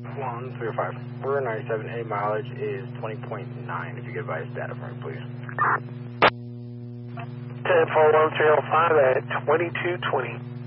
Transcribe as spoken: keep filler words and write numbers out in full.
one three five. We're ninety-seven, A mileage is twenty point nine. If you could advise data for me, please. ten four one three oh five at twenty-two twenty.